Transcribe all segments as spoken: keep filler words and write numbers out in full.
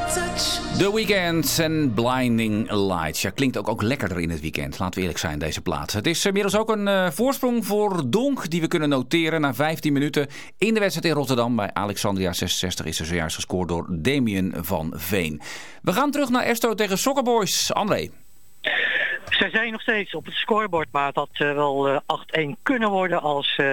The Weeknd en Blinding Lights. Ja, klinkt ook, ook lekkerder in het weekend. Laten we eerlijk zijn, deze plaat. Het is inmiddels ook een uh, voorsprong voor Donk die we kunnen noteren na vijftien minuten in de wedstrijd in Rotterdam. Bij Alexandria zesenzestig is er zojuist gescoord door Damien van Veen. We gaan terug naar Ersto tegen Soccer Boys. André. Zij zijn nog steeds op het scorebord, maar het had uh, wel uh, acht-een kunnen worden als uh,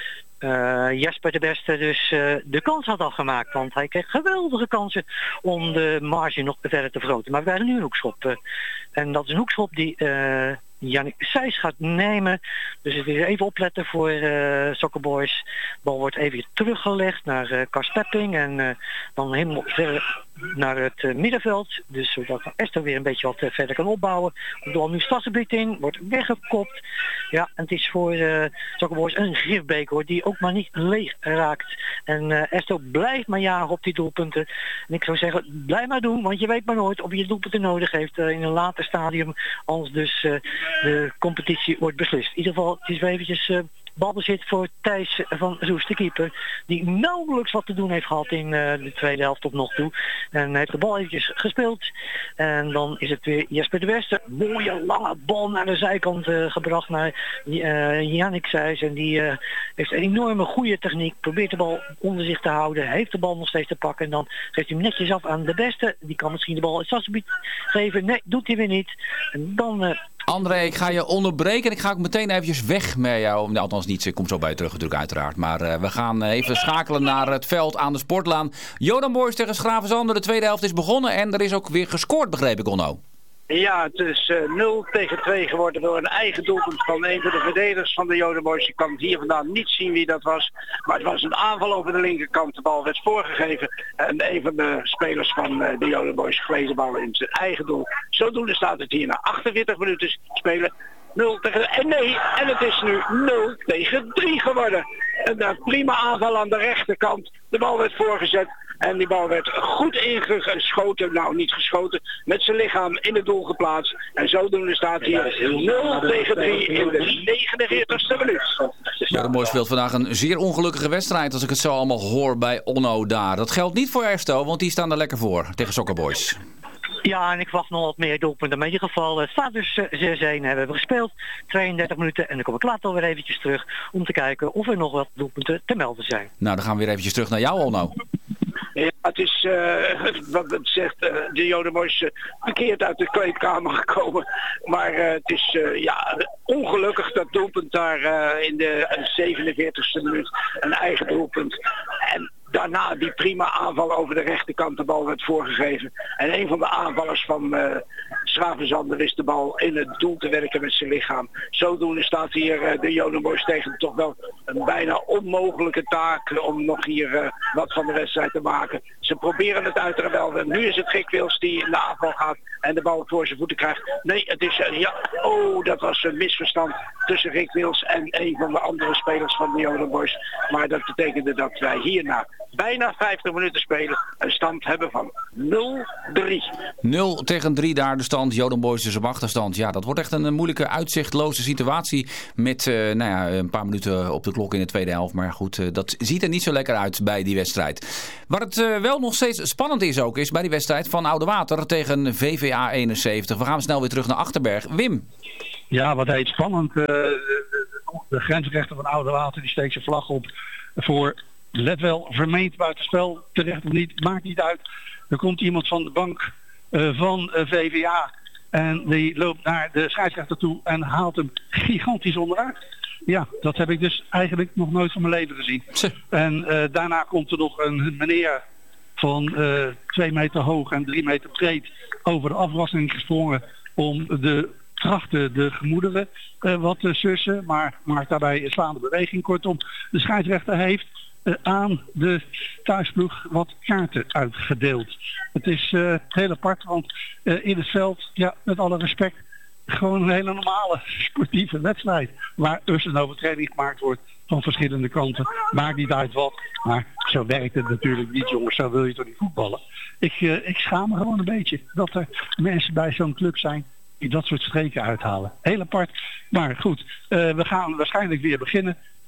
uh, Jesper de Beste dus uh, de kans had afgemaakt. Want hij kreeg geweldige kansen om de marge nog verder te vergroten. Maar we krijgen nu een hoekschop. Uh, en dat is een hoekschop die uh, Jannik Seys gaat nemen. Dus het is even opletten voor uh, Soccer Boys. De bal wordt even teruggelegd naar uh, Kars Stepping en uh, dan helemaal verder naar het uh, middenveld. Dus zodat Esther weer een beetje wat uh, verder kan opbouwen. De bal nu Stassenbiet in, wordt weggekopt. Ja, en het is voor uh, Soccer Boys een gifbeek hoor, die ook maar niet leeg raakt. En uh, Esther blijft maar jagen op die doelpunten. En ik zou zeggen, blijf maar doen, want je weet maar nooit of je doelpunten nodig heeft uh, in een later stadium, als dus uh, de competitie wordt beslist. In ieder geval, het is weer eventjes uh, balbezit voor Thijs van Zoest, de keeper, die nauwelijks wat te doen heeft gehad in uh, de tweede helft tot nog toe. En heeft de bal eventjes gespeeld. En dan is het weer Jesper de Beste. Mooie lange bal naar de zijkant uh, gebracht naar uh, Jannik Seys. En die uh, heeft een enorme goede techniek. Probeert de bal onder zich te houden. Heeft de bal nog steeds te pakken. En dan geeft hij hem netjes af aan de Beste. Die kan misschien de bal in Sassenbiet geven. Nee, doet hij weer niet. En dan... Uh, André, ik ga je onderbreken en ik ga ook meteen eventjes weg met jou. Althans niet, ik kom zo bij je terug natuurlijk uiteraard. Maar uh, we gaan even schakelen naar het veld aan de Sportlaan. Jodan Boys tegen Schravenzande. De tweede helft is begonnen en er is ook weer gescoord, begreep ik, Onno. Ja, het is uh, nul tegen twee geworden door een eigen doelpunt van een van de verdedigers van de Joden Boys. Je kan hier vandaan niet zien wie dat was. Maar het was een aanval over de linkerkant. De bal werd voorgegeven. En een van de spelers van uh, de Joden Boys gleed de bal in zijn eigen doel. Zodoende staat het hier na achtenveertig minuten spelen. nul tegen... En nee, en het is nu nul tegen drie geworden. En daar prima aanval aan de rechterkant. De bal werd voorgezet. En die bal werd goed ingeschoten, nou niet geschoten, met zijn lichaam in het doel geplaatst. En zodoende staat hier nul tegen drie in de negenenveertigste minuut. Ja, de Boys speelt vandaag een zeer ongelukkige wedstrijd als ik het zo allemaal hoor bij Onno daar. Dat geldt niet voor Ersto, want die staan er lekker voor tegen Soccer Boys. Ja, en ik wacht nog wat meer doelpunten. Maar in ieder geval het staat dus uh, zes-een. We hebben gespeeld, tweeëndertig minuten. En dan kom ik later alweer eventjes terug om te kijken of er nog wat doelpunten te melden zijn. Nou, dan gaan we weer eventjes terug naar jou, Onno. Ja, het is, uh, wat het zegt, uh, de Joden Boys uh, verkeerd uit de kleedkamer gekomen. Maar uh, het is uh, ja, ongelukkig dat doelpunt daar uh, in de zevenenveertigste minuut. Een eigen doelpunt. En daarna die prima aanval over de rechterkant, de bal werd voorgegeven. En een van de aanvallers van uh, Schravenzande wist de bal in het doel te werken met zijn lichaam. Zodoende staat hier uh, de Joden Boys tegen toch wel een bijna onmogelijke taak om nog hier uh, wat van de wedstrijd te maken. Ze proberen het uiteraard wel. Nu is het Rick Wils die in de aanval gaat en de bal voor zijn voeten krijgt. Nee, het is... Uh, ja, oh, dat was een misverstand tussen Rick Wils en een van de andere spelers van de Joden Boys. Maar dat betekende dat wij hierna bijna vijftig minuten spelen een stand hebben van nul drie. nul tegen drie daar de stand. Joden Boys dus op achterstand. Ja, dat wordt echt een moeilijke, uitzichtloze situatie met uh, nou ja, een paar minuten op de klok in de tweede helft. Maar goed, uh, dat ziet er niet zo lekker uit bij die wedstrijd. Waar het uh, wel nog steeds spannend is ook, is bij die wedstrijd van Oudewater tegen V V A eenenzeventig. We gaan snel weer terug naar Achterberg. Wim. Ja, wat heet spannend. Uh, de, de, de grensrechter van Oudewater die steekt zijn vlag op voor... Let wel, vermeend buitenspel, terecht of niet, maakt niet uit. Er komt iemand van de bank uh, van uh, V V A en die loopt naar de scheidsrechter toe en haalt hem gigantisch onderuit. Ja, dat heb ik dus eigenlijk nog nooit van mijn leven gezien. En uh, daarna komt er nog een meneer van uh, twee meter hoog en drie meter breed over de afwassing gesprongen om de trachten de gemoederen uh, wat te sussen, maar maakt daarbij een slaande beweging. Kortom, de scheidsrechter heeft Uh, aan de thuisploeg wat kaarten uitgedeeld. Het is uh, heel apart, want uh, in het veld, ja, met alle respect, gewoon een hele normale sportieve wedstrijd. Waar dus een overtreding gemaakt wordt van verschillende kanten. Maakt niet uit wat, maar zo werkt het natuurlijk niet, jongens. Zo wil je toch niet voetballen. Ik, uh, ik schaam me gewoon een beetje dat er mensen bij zo'n club zijn die dat soort streken uithalen. Heel apart. Maar goed, uh, we gaan waarschijnlijk weer beginnen.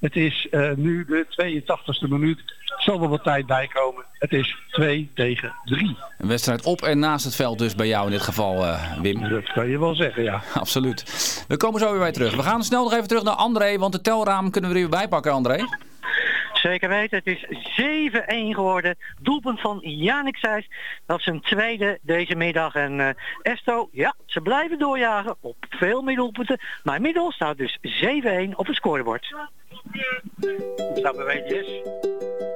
Het is uh, nu de tweeëntachtigste minuut. Er zal wel wat tijd bij komen. Het is twee tegen drie. Een wedstrijd op en naast het veld dus bij jou in dit geval, uh, Wim. Dat kan je wel zeggen, ja. Absoluut. We komen zo weer bij terug. We gaan snel nog even terug naar André, want de telraam kunnen we er weer bijpakken, André. Zeker weten, het is zeven-een geworden. Doelpunt van Janik Seijs. Dat is zijn tweede deze middag. En uh, Esto, ja, ze blijven doorjagen op veel meer doelpunten. Maar inmiddels staat dus zeven-een op het scorebord. Hoe staat bij W T S?